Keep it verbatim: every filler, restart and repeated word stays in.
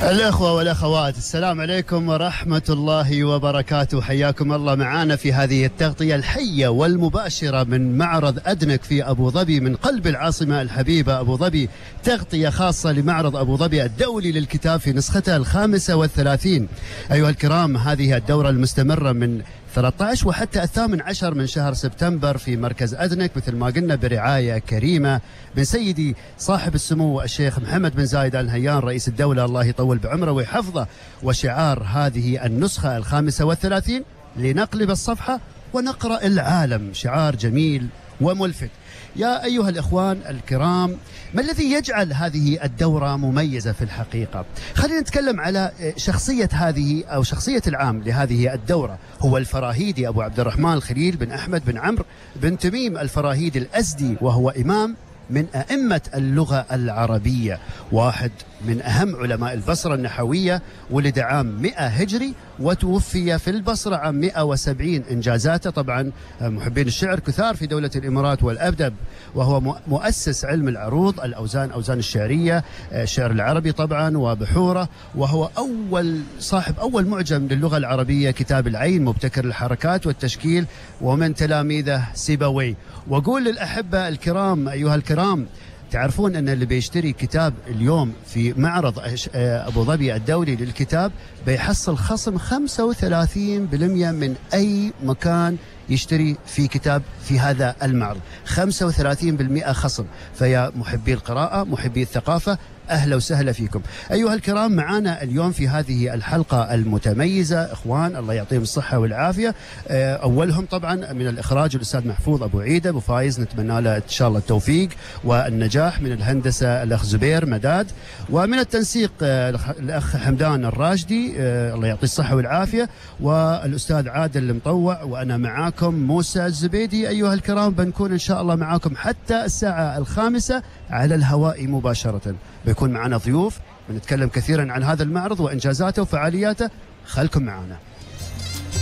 الأخوة والأخوات، السلام عليكم ورحمة الله وبركاته. حياكم الله معنا في هذه التغطية الحية والمباشرة من معرض أدنك في أبو ظبي من قلب العاصمة الحبيبة أبو ظبي. تغطية خاصة لمعرض أبو ظبي الدولي للكتاب في نسختها الخامسة والثلاثين. أيها الكرام، هذه الدورة المستمرة من ثلاثة عشر وحتى الثامن عشر من شهر سبتمبر في مركز أدنك، مثل ما قلنا برعاية كريمة من سيدي صاحب السمو الشيخ محمد بن زايد آل نهيان رئيس الدولة، الله يطول بعمره ويحفظه. وشعار هذه النسخة الخامسة والثلاثين: لنقلب الصفحة ونقرأ العالم. شعار جميل وملفت. يا أيها الإخوان الكرام، ما الذي يجعل هذه الدورة مميزة في الحقيقة؟ خلينا نتكلم على شخصية هذه أو شخصية العام لهذه الدورة. هو الفراهيدي أبو عبد الرحمن الخليل بن أحمد بن عمرو بن تميم الفراهيدي الأزدي، وهو إمام من أئمة اللغة العربية، واحد من أهم علماء البصرة النحوية. ولد عام مئة هجري وتوفي في البصرة عام مئة وسبعين. إنجازاته طبعا محبين الشعر كثار في دولة الإمارات والأبدب، وهو مؤسس علم العروض، الأوزان، أوزان الشعرية، الشعر العربي طبعا وبحوره. وهو أول صاحب أول معجم للغة العربية كتاب العين، مبتكر الحركات والتشكيل، ومن تلاميذه سيبويه. وقول للأحبة الكرام أيها الكرام، تعرفون أن اللي بيشتري كتاب اليوم في معرض أبو ظبي الدولي للكتاب بيحصل خصم خمسة وثلاثين بالمئة من أي مكان يشتري في كتاب في هذا المعرض. خمسة وثلاثين بالمئة خصم. فيا محبي القراءة، محبي الثقافة، أهلا وسهلا فيكم. أيها الكرام، معنا اليوم في هذه الحلقة المتميزة إخوان الله يعطيهم الصحة والعافية. أولهم طبعا من الإخراج الأستاذ محفوظ أبو عيدة أبو فايز، نتمنى له إن شاء الله التوفيق والنجاح. من الهندسة الأخ زبير مداد، ومن التنسيق الأخ حمدان الراشدي الله يعطيه الصحة والعافية، والأستاذ عادل المطوع، وأنا معاكم موسى الزبيدي. أيها الكرام، بنكون إن شاء الله معاكم حتى الساعة الخامسة على الهواء مباشرة. بيكون معنا ضيوف بنتكلم كثيرا عن هذا المعرض وإنجازاته وفعالياته. خلكم معنا.